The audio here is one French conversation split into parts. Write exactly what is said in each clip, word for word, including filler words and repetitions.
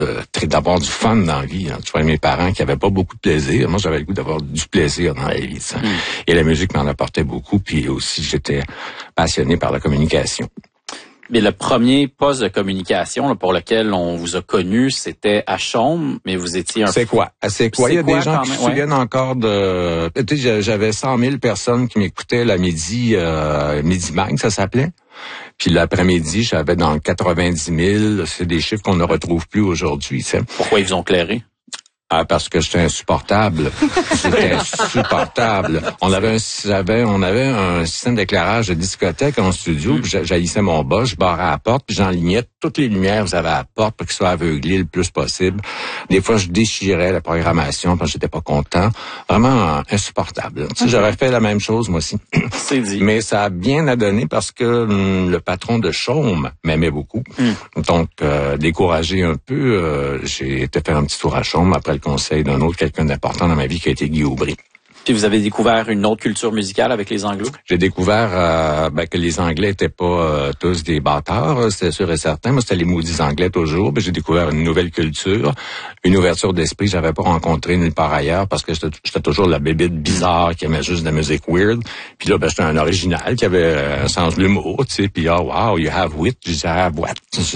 euh, d'avoir du fun dans la vie. Hein. Tu vois, mes parents qui avaient pas beaucoup de plaisir, moi j'avais le goût d'avoir du plaisir dans la vie. Mm. Et la musique m'en apportait beaucoup, puis aussi j'étais passionné par la communication. Mais le premier poste de communication là, pour lequel on vous a connu, c'était à Chaume, mais vous étiez un... C'est quoi? C'est quoi? Il y a quoi, des gens qui se ouais. souviennent encore de... Tu sais, j'avais cent mille personnes qui m'écoutaient la midi, euh, Midi Mag, ça s'appelait. Puis l'après-midi, j'avais dans le quatre-vingt-dix mille. C'est des chiffres qu'on ne retrouve plus aujourd'hui. T'sais. Pourquoi ils vous ont clairé? Ah, parce que j'étais insupportable. J'étais insupportable. On avait un, j'avais, on avait un système d'éclairage de discothèque en studio, puis j'haïssais mon boss, je barrais à la porte, puis j'enlignais toutes les lumières que j'avais à la porte pour qu'ils soient aveuglés le plus possible. Des fois, je déchirais la programmation parce que j'étais pas content. Vraiment euh, insupportable. Tu sais, j'aurais fait la même chose, moi aussi. C'est dit. Mais ça a bien à donner parce que hum, le patron de Chaume m'aimait beaucoup. Mm. Donc, euh, découragé un peu, euh, j'ai été faire un petit tour à Chaume après le conseil d'un autre, quelqu'un d'important dans ma vie qui a été Guy Aubry. Puis vous avez découvert une autre culture musicale avec les Anglos? J'ai découvert euh, ben, que les Anglais étaient pas euh, tous des bâtards, c'était sûr et certain. Moi, c'était les maudits Anglais toujours. Ben, j'ai découvert une nouvelle culture, une ouverture d'esprit que j'avais pas rencontrée nulle part ailleurs parce que j'étais, j'étais toujours la bébite bizarre qui aimait juste de la musique weird. Puis là, ben, j'étais un original qui avait un sens de l'humour, tu sais. Puis oh wow, you have wit. Je disais, I have what?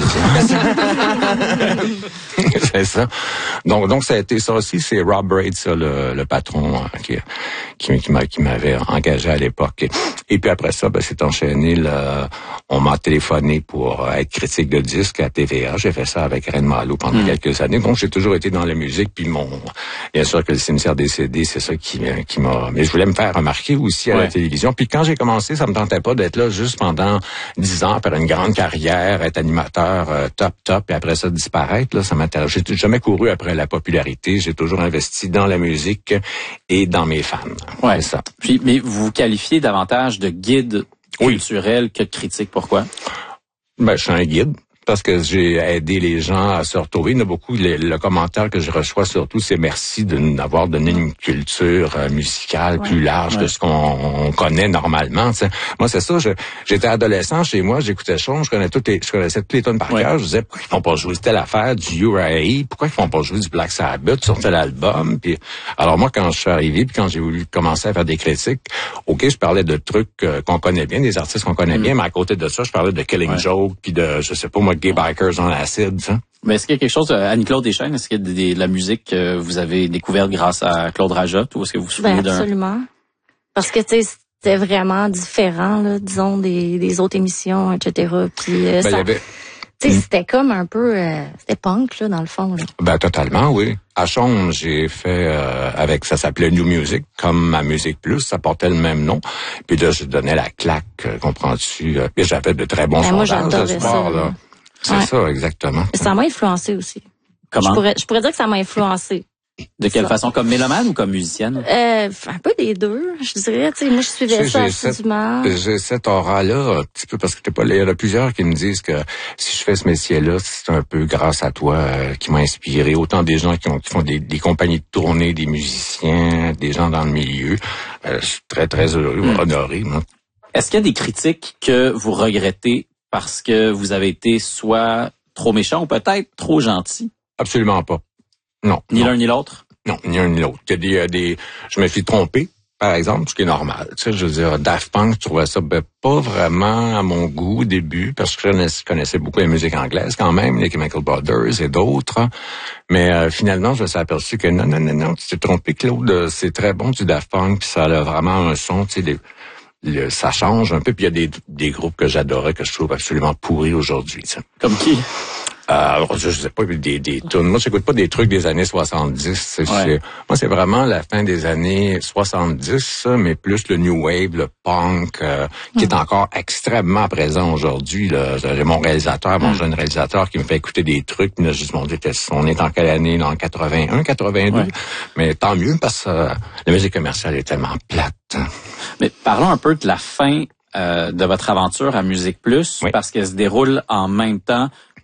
C'est ça. Donc, donc ça a été ça aussi. C'est Rob Braid, ça, le, le patron hein, qui qui, qui, m'a, qui m'avait engagé à l'époque. Et, et puis après ça, ben, c'est enchaîné. Là, on m'a téléphoné pour être critique de disque à T V A. J'ai fait ça avec Reine Malo pendant mmh. quelques années. Donc, j'ai toujours été dans la musique. Puis mon, bien sûr que le cimetière des C D, c'est ça qui, qui m'a... Mais je voulais me faire remarquer aussi à ouais. la télévision. Puis quand j'ai commencé, ça me tentait pas d'être là juste pendant dix ans, faire une grande carrière, être animateur euh, top, top, et après ça disparaître. Là, ça m'intéresse. J'ai jamais couru après la popularité. J'ai toujours investi dans la musique et dans mes fans. Ouais. C'est ça. Puis, mais vous vous qualifiez davantage de guide oui. culturel que de critique. Pourquoi? Ben, je suis un guide. Parce que j'ai aidé les gens à se retrouver. Il y en a beaucoup, le, le commentaire que je reçois surtout, c'est merci de nous avoir donné une culture euh, musicale ouais. plus large ouais. que ce qu'on on connaît normalement. T'sais. Moi, c'est ça, je, j'étais adolescent chez moi, j'écoutais Chaume, je connais toutes les, je connaissais toutes les tonnes par ouais. cœur. Je disais, pourquoi ils font pas jouer telle affaire du Uriah? Pourquoi ils font pas jouer du Black Sabbath sur tel album? Puis, alors moi, quand je suis arrivé, puis quand j'ai voulu commencer à faire des critiques, ok, je parlais de trucs euh, qu'on connaît bien, des artistes qu'on connaît mm. bien, mais à côté de ça, je parlais de Killing ouais. Joke, puis de, je sais pas moi, Gay Bikers on Acid, ça. Mais est-ce qu'il y a quelque chose, Annie-Claude Deschênes, est-ce qu'il y a de, de la musique que vous avez découverte grâce à Claude Rajotte ou est-ce que vous vous souvenez ben, d'un... Absolument. Parce que, tu sais, c'était vraiment différent, là, disons, des, des autres émissions, et cetera. Puis, euh, ben, ça... avait... Tu sais, c'était comme un peu... Euh, c'était punk, là, dans le fond. Là. Ben, totalement, oui. À Chaume, j'ai fait euh, avec... Ça s'appelait New Music, comme ma Musique Plus. Ça portait le même nom. Puis là, je donnais la claque, euh, comprends-tu? Euh, puis j'avais de très bons ben, sondages moi, de sport, ça, là. C'est ouais. ça, exactement. Ça m'a influencé aussi. Comment? Je pourrais, je pourrais dire que ça m'a influencé. De quelle ça. façon? Comme mélomane ou comme musicienne? Euh, un peu des deux, je dirais. Tu sais, moi, je suivais tu sais, ça assidûment. Cette, j'ai cette aura-là, un petit peu, parce que t'es pas, il y en a plusieurs qui me disent que si je fais ce métier-là, c'est un peu grâce à toi euh, qui m'a inspiré. Autant des gens qui, ont, qui font des, des compagnies de tournée, des musiciens, des gens dans le milieu. Euh, je suis très, très heureux, mmh. honoré. Moi. Est-ce qu'il y a des critiques que vous regrettez parce que vous avez été soit trop méchant ou peut-être trop gentil? Absolument pas. Non. Ni non. l'un ni l'autre? Non, ni l'un ni l'autre. Il y a des, euh, des, je me suis trompé, par exemple, ce qui est normal. Tu sais, je veux dire, Daft Punk, je trouvais ça ben, pas vraiment à mon goût au début, parce que je connaissais, je connaissais beaucoup la musique anglaise quand même, les Chemical Brothers et d'autres. Mais euh, finalement, je me suis aperçu que non, non, non, non, tu t'es trompé, Claude. C'est très bon du Daft Punk, puis ça a vraiment un son, tu sais, des... Le, ça change un peu, puis il y a des, des groupes que j'adorais, que je trouve absolument pourris aujourd'hui. Tu sais. Comme qui? Euh, alors, je, je sais pas, des, des tunes. Moi, j'écoute pas des trucs des années soixante-dix. C'est, ouais. c'est, moi, c'est vraiment la fin des années soixante-dix, mais plus le new wave, le punk, euh, qui mm. est encore extrêmement présent aujourd'hui. Là. J'ai mon réalisateur, mon mm. jeune réalisateur, qui me fait écouter des trucs. Puis là, je dis, mon Dieu, on est en quelle année? Dans quatre-vingt-un, quatre-vingt-deux. Ouais. Mais tant mieux, parce que euh, la musique commerciale est tellement plate. Mais parlons un peu de la fin euh, de votre aventure à Musique Plus, oui. parce qu'elle se déroule en même temps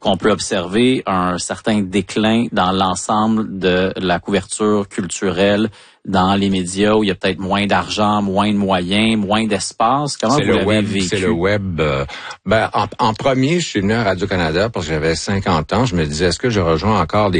qu'on peut observer un certain déclin dans l'ensemble de la couverture culturelle dans les médias où il y a peut-être moins d'argent, moins de moyens, moins d'espace? Comment c'est vous le l'avez web, vécu? C'est le web. Euh, ben, en, en premier, je suis venu à Radio-Canada parce que j'avais cinquante ans. Je me disais, est-ce que je rejoins encore des